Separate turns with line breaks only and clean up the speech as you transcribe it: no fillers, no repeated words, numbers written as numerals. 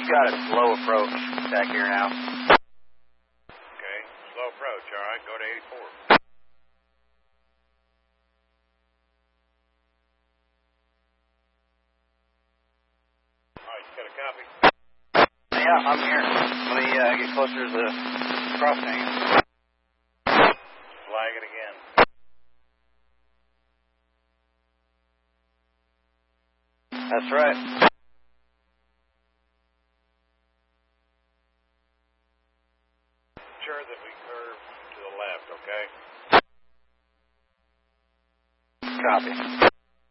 got a slow approach back here now.
Okay, slow approach, all right, go to 84. All right, you got a copy?
Yeah, I'm here. Let me get closer to the crossing.
Flag it again.
That's right.
Sure that we curve to the left, okay?
Copy.